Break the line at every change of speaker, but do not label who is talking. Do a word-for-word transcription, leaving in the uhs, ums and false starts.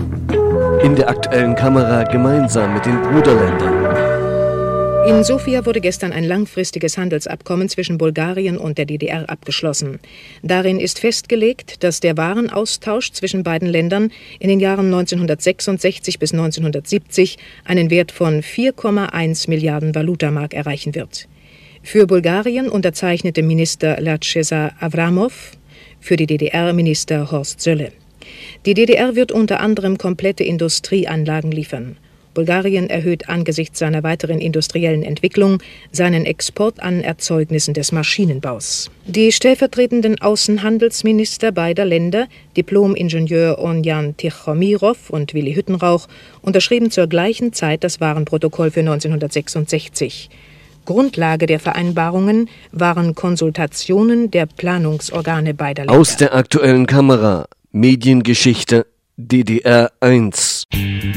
In der aktuellen Kamera gemeinsam mit den Bruderländern.
In Sofia wurde gestern ein langfristiges Handelsabkommen zwischen Bulgarien und der D D R abgeschlossen. Darin ist festgelegt, dass der Warenaustausch zwischen beiden Ländern in den Jahren neunzehnhundertsechsundsechzig bis neunzehnhundertsiebzig einen Wert von vier Komma eins Milliarden Valutamark erreichen wird. Für Bulgarien unterzeichnete Minister Lajceza Avramov, für die D D R Minister Horst Sölle. Die D D R wird unter anderem komplette Industrieanlagen liefern. Bulgarien erhöht angesichts seiner weiteren industriellen Entwicklung seinen Export an Erzeugnissen des Maschinenbaus. Die stellvertretenden Außenhandelsminister beider Länder, Diplom-Ingenieur Onjan Tichomirov und Willy Hüttenrauch, unterschrieben zur gleichen Zeit das Warenprotokoll für neunzehnhundertsechsundsechzig. Grundlage der Vereinbarungen waren Konsultationen der Planungsorgane beider Länder.
Aus der aktuellen Kamera, Mediengeschichte D D R eins.